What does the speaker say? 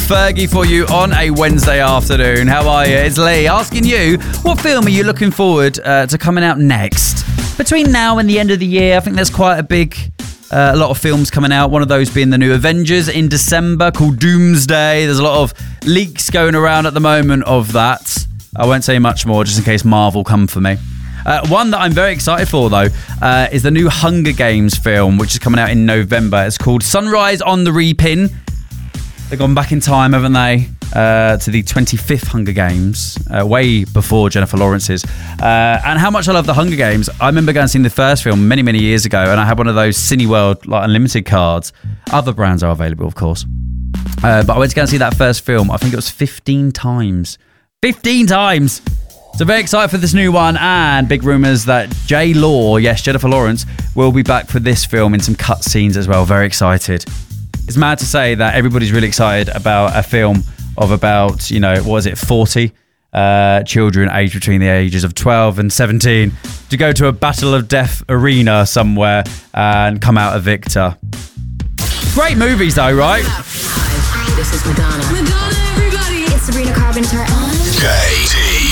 Fergie for you on a Wednesday afternoon. How are you? It's Lee asking you, what film are you looking forward to coming out next? Between now and the end of the year, I think there's quite a lot of films coming out. One of those being the new Avengers in December called Doomsday. There's a lot of leaks going around at the moment of that. I won't say much more just in case Marvel come for me. One that I'm very excited for, though, is the new Hunger Games film, which is coming out in November. It's called Sunrise on the Reaping. They've gone back in time, haven't they, to the 25th Hunger Games, way before Jennifer Lawrence's. And how much I love the Hunger Games. I remember going and seeing the first film many, many years ago, and I had one of those Cineworld Unlimited cards. Other brands are available, of course. But I went to go and see that first film. I think it was 15 times. 15 times! So very excited for this new one, and big rumours that J. Law, yes, Jennifer Lawrence, will be back for this film in some cut scenes as well. Very excited. It's mad to say that everybody's really excited about a film of about, 40 children aged between the ages of 12 and 17 to go to a battle of death arena somewhere and come out a victor. Great movies though, right? This is Madonna. Madonna, everybody! It's Sabrina Carpenter. Katie.